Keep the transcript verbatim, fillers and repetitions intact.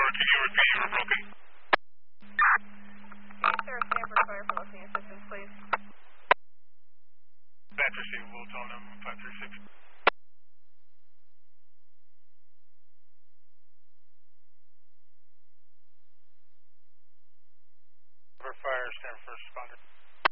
can you repeat? You were broken. Yes, sir. Stanford Fire for listening assistance, please. Batch receivable, tell them five three six. Fire, Stanford first responder.